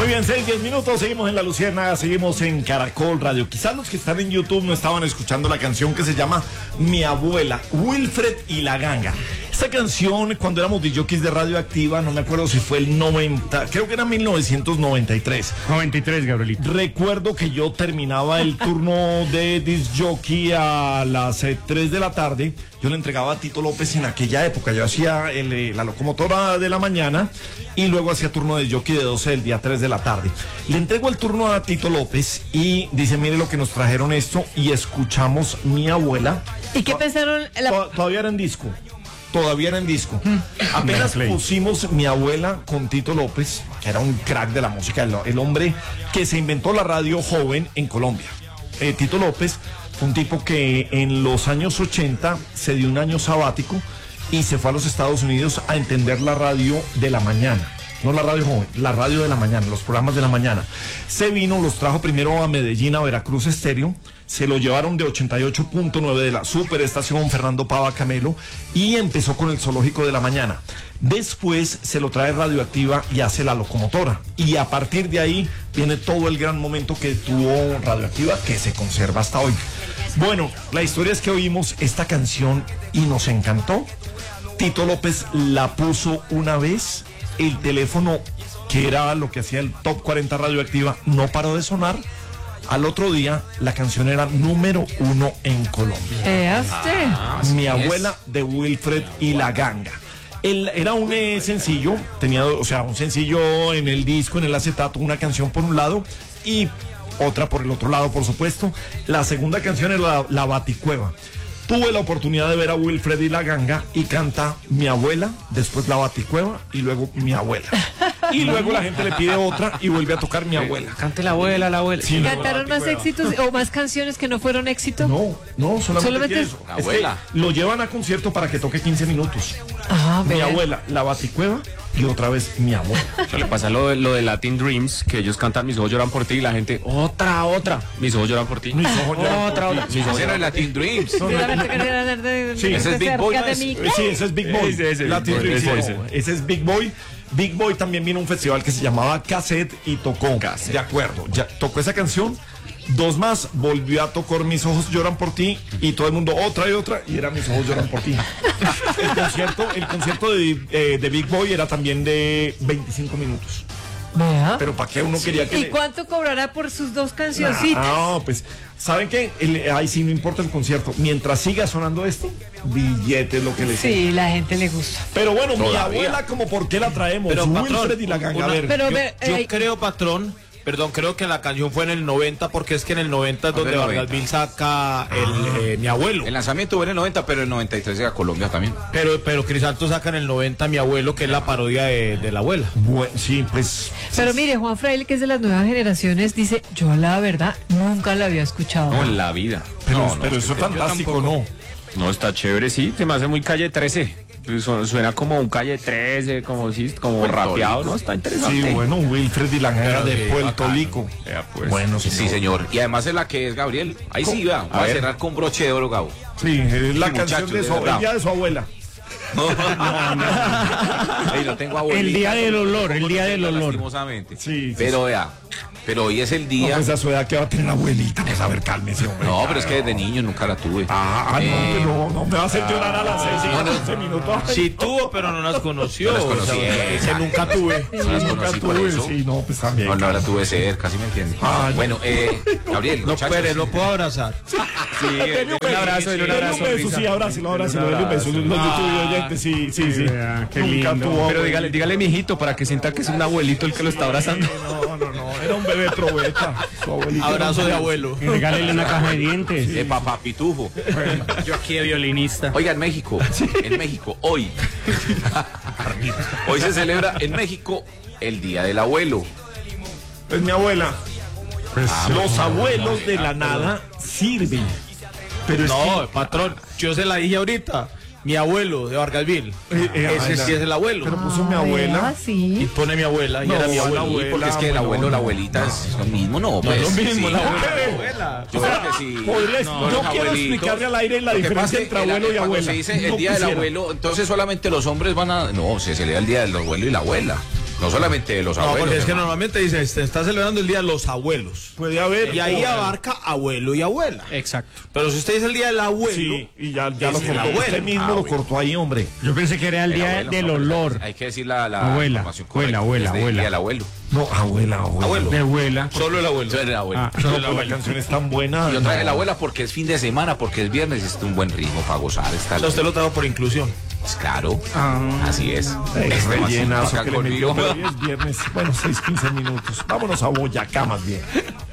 Muy bien, 6-10 minutos, seguimos en La Luciérnaga, seguimos en Caracol Radio. Quizás los que están en YouTube no estaban escuchando la canción que se llama Mi Abuela, Wilfred y la Ganga. Esta canción, cuando éramos DJs de Radioactiva, no me acuerdo si fue el 90, creo que era 1993. 93, Gabrielito. Recuerdo que yo terminaba el turno de disc jockey a las 3 de la tarde. Yo le entregaba a Tito López en aquella época. Yo hacía la locomotora de la mañana y luego hacía turno de jockey de 12 del día a 3 de la tarde. Le entrego el turno a Tito López y dice, mire lo que nos trajeron esto, y escuchamos Mi Abuela. ¿Y qué pensaron? Todavía era en disco. Todavía era en disco. Apenas pusimos Mi Abuela con Tito López, que era un crack de la música, el hombre que se inventó la radio joven en Colombia. Tito López fue un tipo que en los años 80 se dio un año sabático y se fue a los Estados Unidos a entender la radio de la mañana. No la radio joven, la radio de la mañana, los programas de la mañana. Se vino, los trajo primero a Medellín, a Veracruz Estéreo, se lo llevaron de 88.9 de la superestación Fernando Pava Camelo y empezó con el zoológico de la mañana. Después se lo trae Radioactiva y hace la locomotora. Y a partir de ahí viene todo el gran momento que tuvo Radioactiva, que se conserva hasta hoy. Bueno, la historia es que oímos esta canción y nos encantó. Tito López la puso una vez. El teléfono, que era lo que hacía el Top 40 Radioactiva, no paró de sonar. Al otro día, la canción era número 1 en Colombia. Mi Abuela, de Wilfred y la Ganga. Era un sencillo, tenía, o sea, un sencillo en el disco, en el acetato, una canción por un lado y otra por el otro lado, por supuesto. La segunda canción era la Baticueva. Tuve la oportunidad de ver a Wilfred y la Ganga y canta Mi Abuela, después la Baticueva y luego Mi Abuela. Y luego la gente le pide otra y vuelve a tocar Mi Abuela. Cante la abuela, la abuela. Sí, ¿cantaron más éxitos o más canciones que no fueron éxito? No, solamente eso. Es que lo llevan a concierto para que toque 15 minutos. Mi Abuela, la Baticueva y otra vez Mi Abuela. Eso le pasa lo de Latin Dreams, que ellos cantan Mis ojos lloran por ti y la gente, otra. Mis ojos lloran por ti. Mis ojos lloran por ti. Mis ojos lloran Latin Dreams. Sí, ese es Big Boy. Sí, ese es Big Boy. Ese es Big Boy. Big Boy también vino a un festival que se llamaba Cassette y tocó. De acuerdo, ya tocó esa canción. Dos más, volvió a tocar Mis ojos lloran por ti y todo el mundo otra y era Mis ojos lloran por ti. El concierto de Big Boy era también de 25 minutos. ¿Vea? Pero ¿para qué uno quería que ¿Y cuánto cobrará por sus dos cancioncitas? No, pues, ¿saben qué? Ahí sí no importa el concierto. Mientras siga sonando esto, billetes lo que le sea. Sí, la gente le gusta. Pero bueno, Mi Abuela, como por qué la traemos. Pero, Wilfred y la Ganga. Yo creo, patrón, creo que la canción fue en el 90, porque es que en el 90 es donde Vargasville saca Mi Abuelo. El lanzamiento fue en el 90, pero en el 93 llega a Colombia también. Pero Crisanto saca en el 90 Mi Abuelo, que es la parodia de la abuela. Bueno, sí, pues. Pero mire, Juan Fraile, que es de las nuevas generaciones, dice, yo la verdad nunca la había escuchado. No, en la vida. Pero eso es fantástico, ¿no? No, está chévere, sí, se me hace muy Calle 13. Suena como un Calle 13, como rapeado, ¿no? Está interesante. Sí, bueno, Wilfred y la Ganga de Puerto Rico. Pues. Bueno, sí, señor. Y además es la que es Gabriel. Ahí sí va a cerrar con broche de oro, Gabo. Sí, es la canción de el día de su abuela. No tengo abuelita. El día del olor, lastimosamente. Sí. Pero vea, hoy es el día. No, pues a su edad que va a tener la abuelita, pues a ver, cálmese, hombre. No, pero es que desde niño nunca la tuve. No me va a hacer llorar a las 6 y 15 minutos. Sí tuvo, pero no las conoció. No las conocí. Ese nunca tuve. Nunca tuve, sí, no, pues también. No la tuve cerca, ¿sí me entiendes? Bueno, Gabriel, no puede, lo puedo abrazar. Sí, un abrazo. Sí, abrácelo, un beso. Sí. Qué lindo. Pero dígale, mijito, para que sienta que es un abuelito el que lo está abrazando. No, era un bebé probeta. Abrazo de abuelo. Y regálele una caja de dientes. De papá pitufo. Yo aquí de violinista. Oiga, en México, hoy se celebra en México el Día del Abuelo. Pues mi abuela. Los abuelos de la nada sirven. Pero no, patrón, yo se la dije ahorita. Mi abuelo de Vargasville. Ese sí es el abuelo. Pero puso mi abuela. Sí. Y pone mi abuela y era mi abuela. Porque es que el abuelo o la abuelita es lo mismo, ¿no? No es lo mismo, sí, la abuela. Yo creo que sí. Yo quiero explicarle al aire la diferencia entre abuelo y abuela. Se dice el día del abuelo, entonces solamente los hombres van a. No, se celebra el día del abuelo y la abuela. No solamente de los No, abuelos. porque es que hermano. normalmente dice, se está celebrando el Día de los Abuelos. Puede haber. Y ahí abarca abuelo y abuela. Exacto. Pero si usted dice el Día del Abuelo, Sí, y ya lo es el cortó. abuelo. Usted mismo lo cortó ahí, hombre. Yo pensé que era el día abuelo, del no, olor. Hay que decir la Abuela, información correcta. abuela, Es del abuela. Día del abuelo. No, abuela. De abuela. solo el abuelo. Eso es del abuelo. Ah, No, pues la canción es tan buena. Y otra vez la abuela porque es fin de semana, porque es viernes y es un buen ritmo para gozar. Está O sea, usted lo trajo por inclusión. Pues claro, Ah. así es. Es rellenazo Acá que le metió, conmigo. pero hoy es viernes. Bueno, 6, 15 minutos. Vámonos a Boyacá más bien.